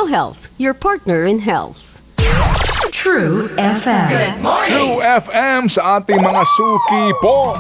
Health, your partner in health. True FM. True FM sa ating mga suki po.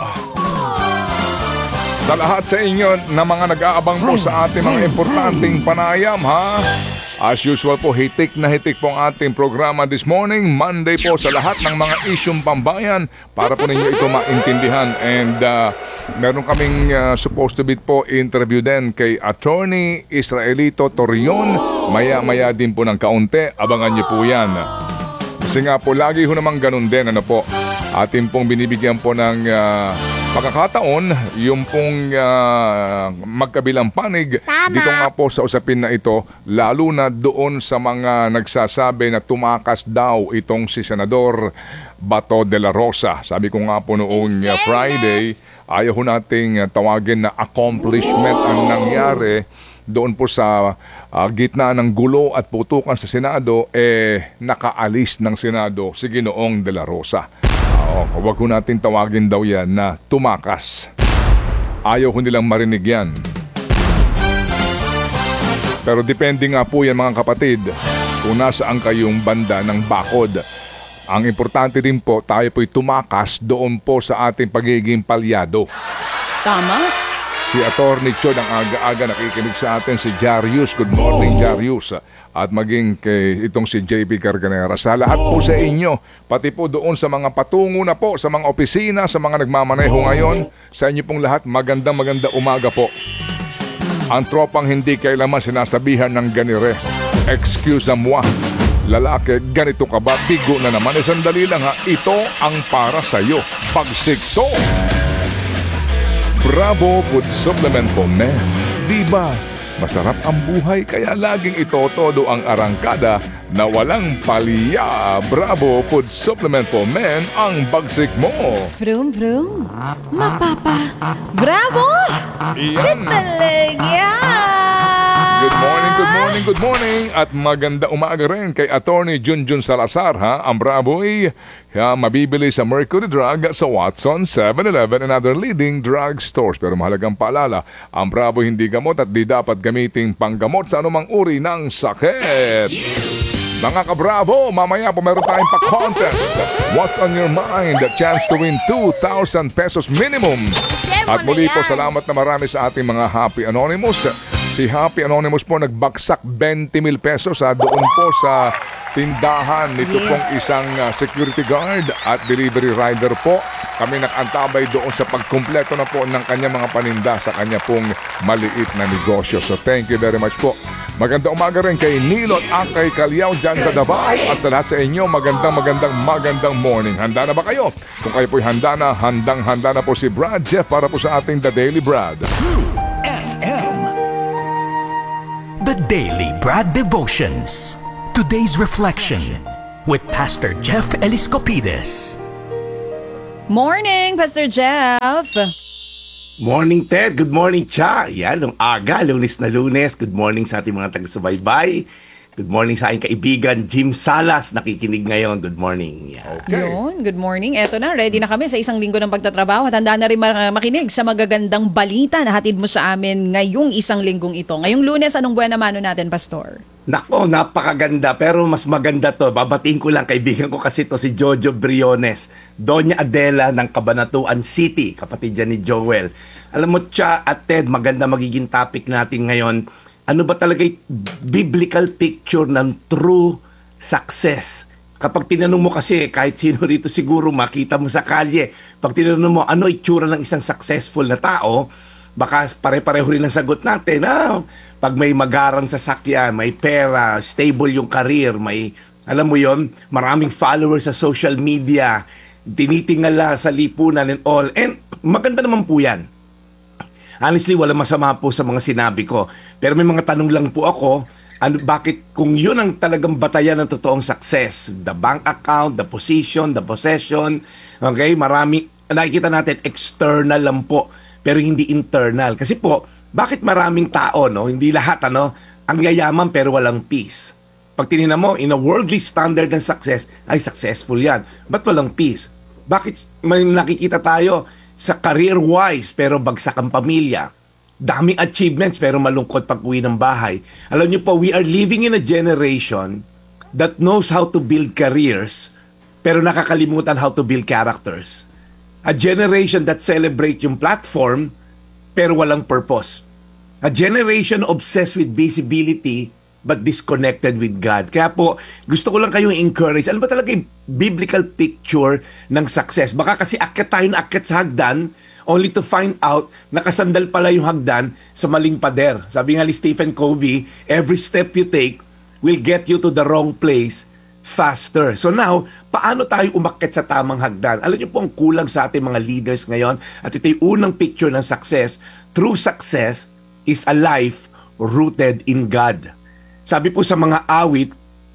Sa lahat sa inyo na mga nag-aabang po sa ating mga importanteng panayam, ha? As usual po, hitik na hitik po ang ating programa this morning. Monday po sa lahat ng mga isyong pambayan para po ninyo ito maintindihan. And meron kaming supposed to be po interview din kay Attorney Israelito Torion. Maya-maya din po ng kaunti. Abangan niyo po yan. Kasi nga po, lagi ho naman ganun din, ano po. Atin pong binibigyan po ng pagkakataon, yung pong magkabilang panig. Tama. Dito nga po sa usapin na ito, lalo na doon sa mga nagsasabi na tumakas daw itong si Senador Bato de la Rosa. Sabi ko nga po noong Friday, ayaw ho nating tawagin na accomplishment ang nangyari doon po sa gitna ng gulo at putukan sa Senado, nakaalis ng Senado si Ginoong de la Rosa. Huwag ko natin tawagin daw yan na tumakas. Ayaw ko nilang marinig yan. Pero depende nga po yan mga kapatid kung nasaan kayong banda ng bakod. Ang importante din po, tayo po'y tumakas doon po sa ating pagiging palyado. Tama. Si Atty. Chod ang aga-aga nakikinig sa atin, si Jarius. Good morning, Jarius. At maging kay itong si JP Carganera. Sa lahat po sa inyo, pati po doon sa mga patungo na po, sa mga opisina, sa mga nagmamaneho ngayon, sa inyo pong lahat, magandang umaga po. Ang tropang hindi kailaman sinasabihan ng ganire. Excuse-moi. Lalaki, ganito ka ba? Bigo na naman. Sandali lang ha, ito ang para sa'yo. Pagsikto. Bravo Food Supplement for Men. Diba? Masarap ang buhay kaya laging itotodo ang arangkada na walang palya. Bravo Food Supplement for Men ang bagsik mo. Vroom, vroom. Mapapa. Bravo! Iyan. Talaga! Good morning. At maganda umaga rin kay Attorney Junjun Salazar, ha? Ang Bravo ay mabibili sa Mercury Drug, sa Watson, 7-Eleven and other leading drug stores. Pero mahalagang paalala, ang Bravo hindi gamot at di dapat gamiting panggamot sa anumang uri ng sakit. Mga ka-Bravo, mamaya po meron tayong pa-contest. What's on your mind? A chance to win 2,000 pesos minimum. At muli po, salamat na marami sa ating mga Happy Anonymous. Si Happy Anonymous po nagbagsak 20,000 pesos doon po sa tindahan nito pong isang security guard at delivery rider po. Kami nakantabay doon sa pagkumpleto na po ng kanyang mga paninda sa kanya pong maliit na negosyo. So thank you very much po. Magandang umaga rin kay Nilot at kay Kalyaw dyan sa Davao. At sa lahat sa inyo, magandang morning. Handa na ba kayo? Kung kayo po'y handa na po si Brad Jeff para po sa ating The Daily Brad. True FM. The Daily Brad Devotions. Today's Reflection with Pastor Jeff Eliscopides. Morning, Pastor Jeff. Morning, Ted. Good morning, Cha. Yan, nung aga, Lunes na Lunes. Good morning sa ating mga taga-subaybay. Good morning sa aking kaibigan, Jim Salas. Nakikinig ngayon. Good morning. Yan. Okay. Yun, good morning. Eto na, ready na kami sa isang linggo ng pagtatrabaho. At handa na rin makinig sa magagandang balita na hatid mo sa amin ngayong isang linggong ito. Ngayong Lunes, anong buwan mano natin, Pastor? Nako, napakaganda. Pero mas maganda to. Babatiin ko lang, kaibigan ko kasi to si Jojo Briones. Doña Adela ng Cabanatuan City. Kapatid dyan ni Joel. Alam mo, Cha at Ted, maganda magiging topic natin ngayon. Ano ba talaga yung biblical picture ng true success? Kapag tinanong mo kasi, kahit sino rito siguro makita mo sa kalye, pag tinanong mo ano itsura ng isang successful na tao, baka pare-pareho rin ang sagot natin. Pag may magarang sasakyan, may pera, stable yung career, may, alam mo yon, maraming followers sa social media, tinitingala sa lipunan and all. And maganda naman po yan. Honestly, wala masama po sa mga sinabi ko. Pero may mga tanong lang po ako, bakit kung yun ang talagang batayan ng totoong success, the bank account, the position, the possession, okay, marami, nakikita natin, external lang po, pero hindi internal. Kasi po, bakit maraming tao, no, hindi lahat, ang yayaman pero walang peace? Pag tinignan mo, in a worldly standard ng success, ay successful yan. Ba't walang peace? Bakit may nakikita tayo sa career-wise pero bagsak ang pamilya? daming achievements pero malungkot pag uwi ng bahay. Alam niyo po, we are living in a generation that knows how to build careers pero nakakalimutan how to build characters. A generation that celebrate yung platform pero walang purpose. A generation obsessed with visibility but disconnected with God. Kaya po, gusto ko lang kayong encourage. Ano ba talaga yung biblical picture ng success? Baka kasi akyat tayo na akyat sa hagdan only to find out nakasandal pala yung hagdan sa maling pader. Sabi nga ni Stephen Covey, every step you take will get you to the wrong place faster. So now, paano tayo umakyat sa tamang hagdan? Alam niyo po ang kulang sa ating mga leaders ngayon at ito yung unang picture ng success. True success is a life rooted in God. Sabi po sa mga awit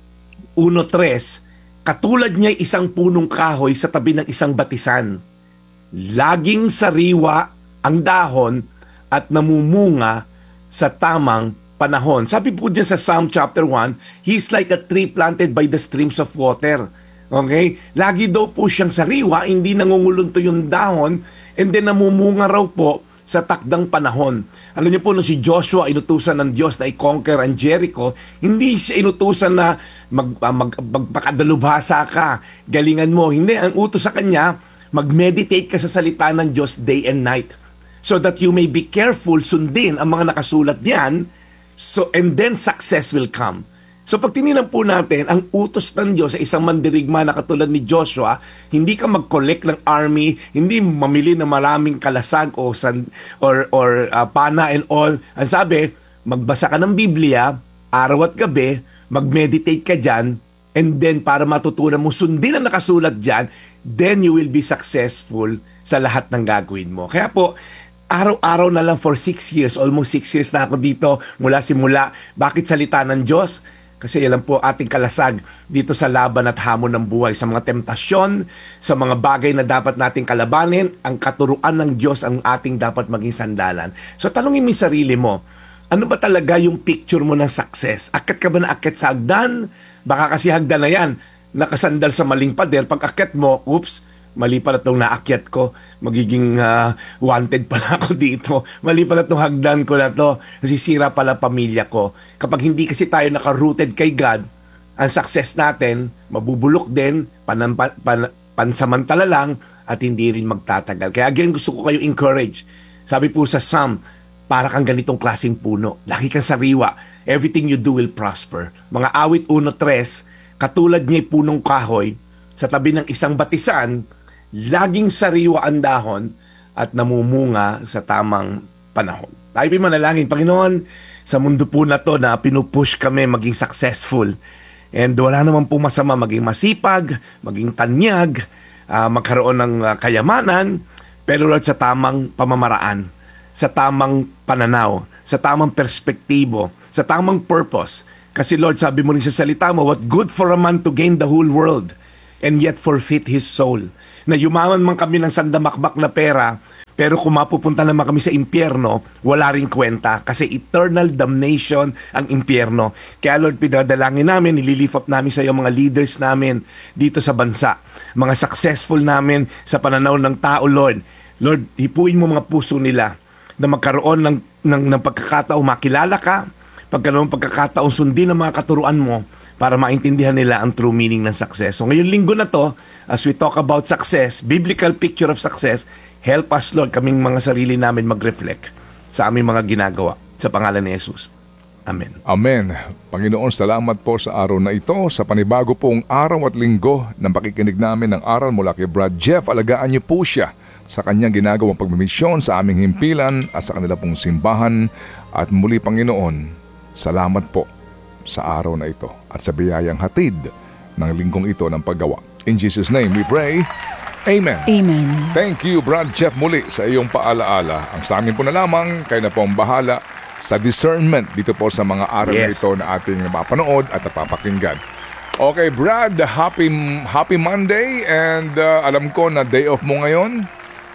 1:3, katulad niya isang punong kahoy sa tabi ng isang batisan. Laging sariwa ang dahon at namumunga sa tamang panahon. Sabi po dyan sa Psalm chapter 1, he is like a tree planted by the streams of water. Okay? Lagi daw po siyang sariwa, hindi nangungulunto yung dahon, and then namumunga raw po sa takdang panahon. Alam niyo po, nung si Joshua inutusan ng Diyos na i-conquer ang Jericho, hindi siya inutusan na magpakadalubhasa ka, galingan mo. Hindi, ang utos sa kanya, mag-meditate ka sa salita ng Diyos day and night so that you may be careful, sundin ang mga nakasulat diyan, so, and then success will come. So pag tinignan po natin, ang utos ng Diyos sa isang mandirigma na katulad ni Joshua, hindi ka mag-collect ng army, hindi mamili ng maraming kalasag o pana and all. Ang sabi, magbasa ka ng Biblia, araw at gabi, mag-meditate ka dyan, and then para matutunan mo sundin ang nakasulat dyan, then you will be successful sa lahat ng gagawin mo. Kaya po, araw-araw na lang for 6 years, almost 6 years na ako dito, mula simula. Bakit salita ng Diyos? Kasi yan po ating kalasag dito sa laban at hamon ng buhay, sa mga temptasyon, sa mga bagay na dapat nating kalabanin, ang katuruan ng Diyos ang ating dapat maging sandalan. So tanungin mo yung sarili mo, ano ba talaga yung picture mo ng success? Akyat ka ba na akyat sa hagdan? Baka kasi hagdan na yan, nakasandal sa maling pader. Pag akyat mo, oops, mali pala itong naakyat ko, magiging wanted pala ako dito. Mali pala itong hagdan ko na to, nasisira pala pamilya ko. Kapag hindi kasi tayo naka-rooted kay God, ang success natin, mabubulok din, pansamantala lang, at hindi rin magtatagal. Kaya again, gusto ko kayo encourage. Sabi po sa Psalm, para kang ganitong klaseng puno. Lagi kang sariwa. Everything you do will prosper. Mga awit 1:3, katulad niya punong kahoy, sa tabi ng isang batisan, laging sariwa ang dahon at namumunga sa tamang panahon. Tayo po manalangin, Panginoon, sa mundo po na to na pinupush kami maging successful. And wala naman po masama maging masipag, maging tanyag, magkaroon ng kayamanan, pero Lord, sa tamang pamamaraan, sa tamang pananaw, sa tamang perspektibo, sa tamang purpose. Kasi Lord, sabi mo rin sa salita mo, what good for a man to gain the whole world and yet forfeit his soul. Na yumaman man kami ng sandamakbak na pera, pero kung mapupunta naman kami sa impyerno, wala ring kwenta kasi eternal damnation ang impyerno. Kaya Lord, pinadalangin namin, nililift up namin sa iyo mga leaders namin dito sa bansa, mga successful namin sa pananaw ng tao, Lord. Lord, hipuin mo mga puso nila na magkaroon ng pagkakataong makilala ka, pagkaroon ng pagkakataong sundin ang mga katuruan mo, para maintindihan nila ang true meaning ng success. So ngayong linggo na to, as we talk about success, biblical picture of success, help us Lord, kaming mga sarili namin mag-reflect sa aming mga ginagawa. Sa pangalan ni Jesus. Amen. Amen. Panginoon, salamat po sa araw na ito, sa panibago pong araw at linggo ng pakikinig namin ng aral mula kay Brad Jeff. Alagaan niyo po siya sa kanyang ginagawang pagmimisyon sa aming himpilan at sa kanila pong simbahan. At muli, Panginoon, salamat po sa araw na ito at sa biyayang hatid ng linggong ito ng paggawa. In Jesus' name we pray. Amen. Amen. Thank you, Brad Jeff, muli sa iyong paalaala. Ang sa amin po na lamang, kayo na po ang bahala sa discernment dito po sa mga aral na ito na ating mapanood at napapakinggan. Okay, Brad, happy Monday, and alam ko na day off mo ngayon.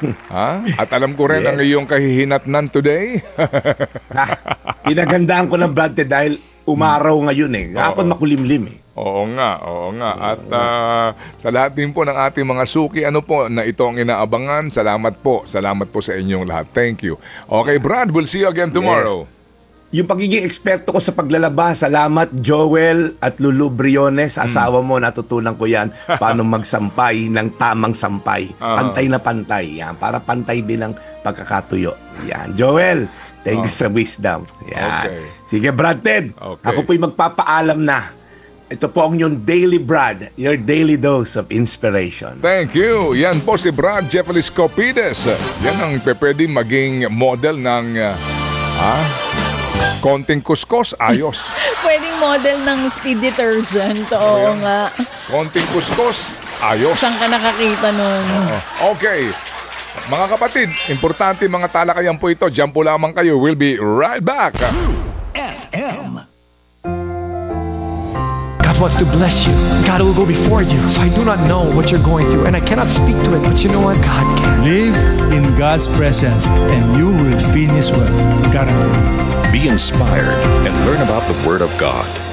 Ha? At alam ko rin ang iyong kahihinatnan today. Pinagandaan ko ng Brad dahil umaraw ngayon eh. Kapag makulimlim eh. Oo nga, oo nga. At sa lahat din po ng ating mga suki, ano po, na ito ang inaabangan, salamat po sa inyong lahat. Thank you. Okay, Brad, we'll see you again tomorrow. Yung pagiging eksperto ko sa paglalaba, salamat Joel at Lulu Briones, asawa mo, natutunan ko yan, paano magsampay ng tamang sampay. Pantay na pantay, yan, para pantay din ang pagkakatuyo. Yan, Joel, thank you sa wisdom. Yan. Okay. Sige, Brad Ted, Okay. ako po'y magpapaalam na. Ito po ang yung Daily Brad, your daily dose of inspiration. Thank you. Yan po si Brad Jeff Eliscopides. Yan ang pwede maging model ng konting kuskos, ayos. Pwedeng model ng speed detergent. Oo nga. Konting kuskos, ayos. Saan ka nakakita nun? Okay. Mga kapatid, importante mga talakayan po ito. Diyan po lamang kayo. We'll be right back. FM. God wants to bless you. God will go before you. So I do not know what you're going through, and I cannot speak to it, but you know what? God can. Live in God's presence and you will finish well. Guaranteed. Be inspired and learn about the Word of God.